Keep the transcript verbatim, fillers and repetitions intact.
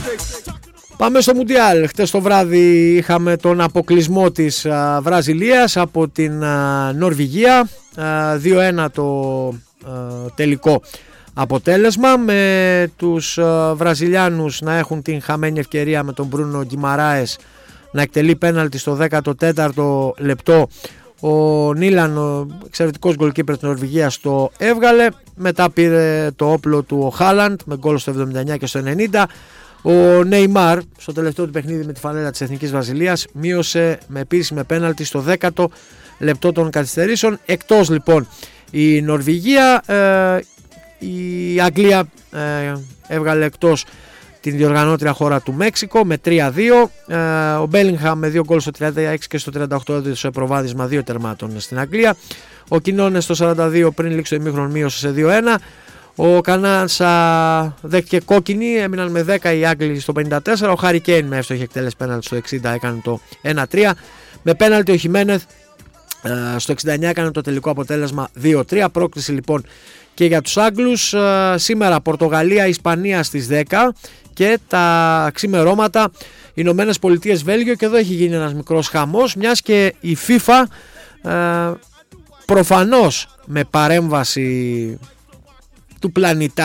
Πάμε στο Μουντιάλ. Χτες το βράδυ είχαμε τον αποκλεισμό της α, Βραζιλίας από την α, Νορβηγία. Α, δύο ένα το α, τελικό αποτέλεσμα, με τους α, Βραζιλιάνους να έχουν την χαμένη ευκαιρία με τον Μπρούνο Γκιμαράες να εκτελεί πέναλτι στο δέκατο τέταρτο λεπτό. Ο Νίλαν, ο εξαιρετικός γκολκίπερ της Νορβηγίας, το έβγαλε. Μετά πήρε το όπλο του ο Χάλαντ με γκολ στο εβδομήντα εννιά και στο ενενήντα. Ο Νεϊμάρ στο τελευταίο του παιχνίδι με τη φανέλα της Εθνικής Βραζιλίας μείωσε με επίσημη πέναλτι στο δέκατο λεπτό των καθυστερήσεων. Εκτός λοιπόν η Νορβηγία, ε, η Αγγλία ε, έβγαλε εκτός την διοργανώτρια χώρα του Μέξικο με τρία δύο. Ε, ο Μπέλιγχαμ με δύο γκολ στο τριάντα έξι και στο τριάντα οκτώ έδωσε προβάδισμα δύο τερμάτων στην Αγγλία. Ο Κινόνες στο σαράντα δύο πριν λήξει το ημίχρονο μείωσε σε δύο ένα. Ο Κανάνσα δέχτηκε κόκκινη, έμειναν με δέκα οι Άγγλοι στο πενήντα τέσσερα. Ο Χάρι Κέιν με εύστοχη εκτέλεση πέναλτι στο εξήντα έκανε το ένα τρία. Με πέναλτι ο Χιμένεθ στο εξήντα εννιά έκανε το τελικό αποτέλεσμα δύο τρία. Πρόκριση λοιπόν και για τους Άγγλους. Σήμερα Πορτογαλία-Ισπανία στις δέκα και τα ξημερώματα Ηνωμένες Πολιτείες Βέλγιο, και εδώ έχει γίνει ένας μικρός χαμός, μιας και η FIFA προφανώς με παρέμβαση του πλανητά